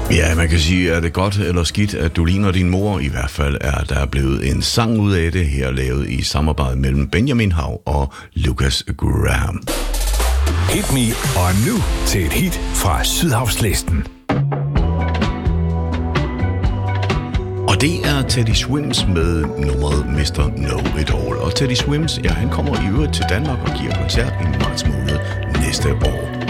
Ja, man kan sige, er det godt eller skidt, at du ligner din mor? I hvert fald er der blevet en sang ud af det her, lavet i samarbejde mellem Benjamin Hav og Lucas Graham. Hit Me, og nu til et hit fra Sydhavslisten. Og det er Teddy Swims med nummeret Mr. Know It All. Og Teddy Swims, ja, han kommer i øvrigt til Danmark og giver koncert i marts måned næste år.